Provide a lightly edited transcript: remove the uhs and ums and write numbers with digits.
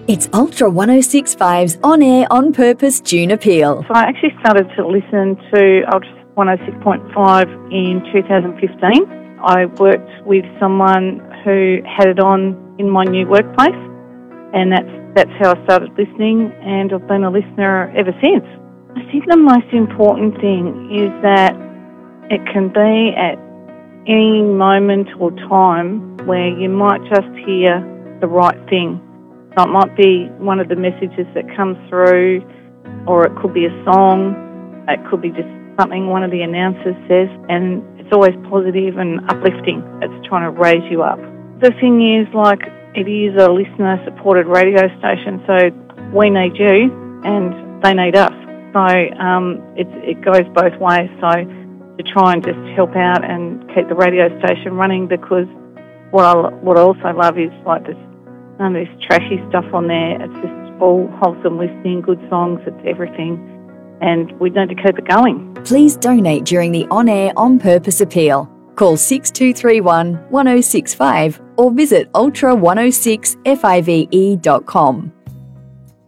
It's Ultra 1065's On Air On Purpose June Appeal. So I actually started to listen to Ultra 106.5 in 2015. I worked with someone who had it on in my new workplace, and that's how I started listening, and I've been a listener ever since. I think the most important thing is that it can be at any moment or time where you might just hear the right thing. So it might be one of the messages that comes through, or it could be a song, it could be just something one of the announcers says, and it's always positive and uplifting. It's trying to raise you up. The thing is, like, it is a listener-supported radio station, so we need you and they need us. So it goes both ways. So to try and just help out and keep the radio station running, because what I also love is like this trashy stuff on there. It's just all wholesome listening, good songs, it's everything, and we need to keep it going. Please donate during the On Air On Purpose Appeal. Call 6231 1065 or visit ultra106five.com.